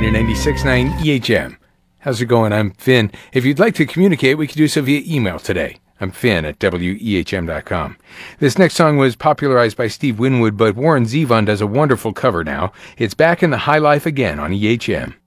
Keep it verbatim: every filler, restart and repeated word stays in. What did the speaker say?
on your ninety-six point nine E H M. How's it going? I'm Finn. If you'd like to communicate, we can do so via email today. I'm Finn at W E H M dot com. This next song was popularized by Steve Winwood, but Warren Zevon does a wonderful cover now. It's Back in the High Life again on E H M.